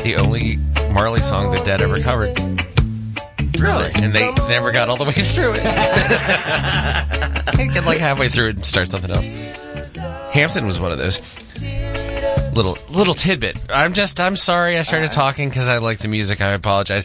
the only Marley song the Dead ever covered. Really? And they never got all the way through it. They get like halfway through it and start something else. Hampton was one of those. Little tidbit. I'm sorry I started talking because I like the music. I apologize.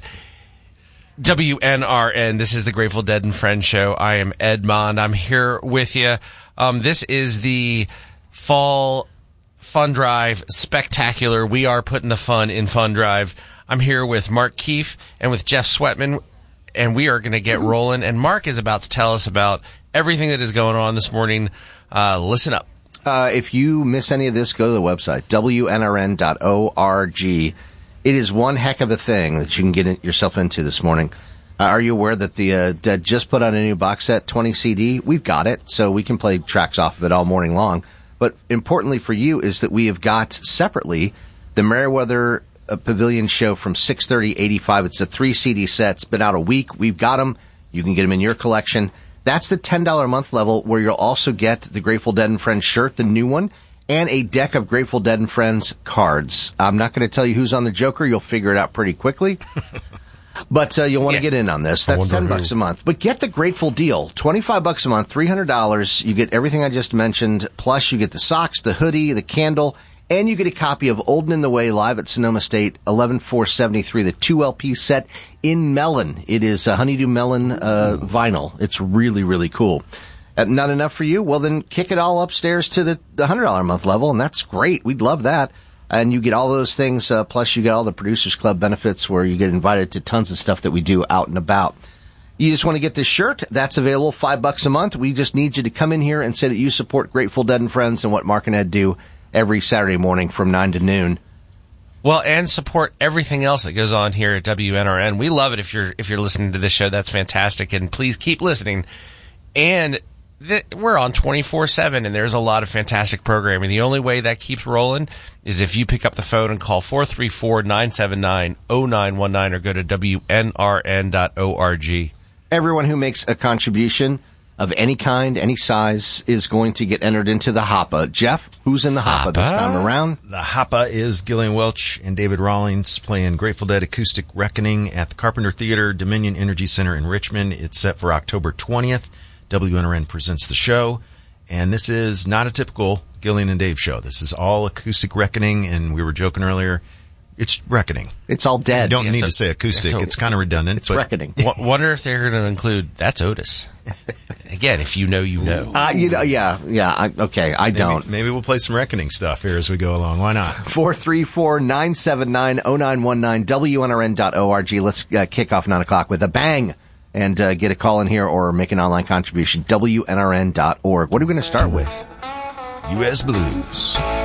WNRN, this is the Grateful Dead and Friends show. I am Ed Mond. I'm here with you. This is the Fall Fun Drive Spectacular. We are putting the fun in Fun Drive. I'm here with Mark Keefe and with Jeff Sweatman, and we are going to get rolling. And Mark is about to tell us about everything that is going on this morning. Listen up. If you miss any of this, go to the website, WNRN.org. It is one heck of a thing that you can get yourself into this morning. Are you aware that the Dead just put out a new box set, 20 CD? We've got it, so we can play tracks off of it all morning long. But importantly for you is that we have got separately the Meriwether Pavilion show from 6/30/85. It's a 3 CD set. It's been out a week. We've got them. You can get them in your collection. That's the $10 a month level, where you'll also get the Grateful Dead and Friends shirt, the new one, and a deck of Grateful Dead and Friends cards. I'm not going to tell you who's on the Joker. You'll figure it out pretty quickly. But you'll want to get in on this. That's $10 a month. But get the Grateful deal. $25 a month, $300. You get everything I just mentioned. Plus, you get the socks, the hoodie, the candle, and you get a copy of Olden in the Way live at Sonoma State, 11/4/73, the 2 LP set in melon. It is a honeydew melon vinyl. It's really, really cool. Not enough for you? Well, then kick it all upstairs to the $100 a month level, and that's great. We'd love that. And you get all those things, plus you get all the Producers Club benefits where you get invited to tons of stuff that we do out and about. You just want to get this shirt? That's available, $5 a month. We just need you to come in here and say that you support Grateful Dead and Friends and what Mark and Ed do every Saturday morning from 9 to noon. Well, and support everything else that goes on here at WNRN. We love it if you're listening to this show. That's fantastic, and please keep listening. And we're on 24/7, and there's a lot of fantastic programming. The only way that keeps rolling is if you pick up the phone and call 434-979-0919 or go to WNRN.org. Everyone who makes a contribution of any kind, any size, is going to get entered into the Hoppa. Jeff, who's in the Hoppa this time around? The Hoppa is Gillian Welch and David Rawlings playing Grateful Dead Acoustic Reckoning at the Carpenter Theater, Dominion Energy Center in Richmond. It's set for October 20th. WNRN presents the show, and this is not a typical Gillian and Dave show. This is all acoustic reckoning, and we were joking earlier, it's reckoning. It's all dead. You don't need to say acoustic. It's kind of redundant. It's reckoning. Wonder if they're going to include, that's Otis. Again, if you know, you know. Okay, I don't. Maybe we'll play some reckoning stuff here as we go along. Why not? 434-979-0919, WNRN.org. Let's kick off 9 o'clock with a bang. And get a call in here or make an online contribution, WNRN.org. What are we going to start with? U.S. Blues.